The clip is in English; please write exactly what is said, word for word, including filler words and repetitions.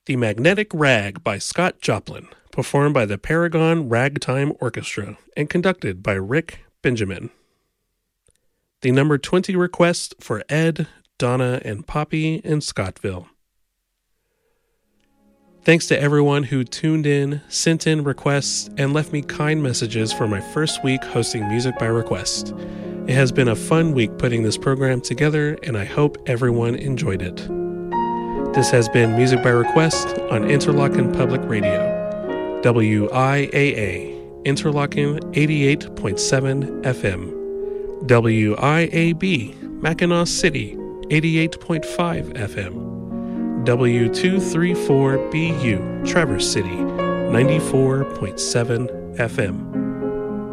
The Magnetic Rag by Scott Joplin, performed by the Paragon Ragtime Orchestra and conducted by Rick Benjamin. The number twenty request for Ed, Donna, and Poppy in Scottville. Thanks to everyone who tuned in, sent in requests, and left me kind messages for my first week hosting Music by Request. It has been a fun week putting this program together, and I hope everyone enjoyed it. This has been Music by Request on Interlochen Public Radio, W I A A, Interlochen eighty-eight point seven F M, W I A B, Mackinac City, eighty-eight point five F M, W two thirty-four B U, Traverse City, ninety-four point seven F M.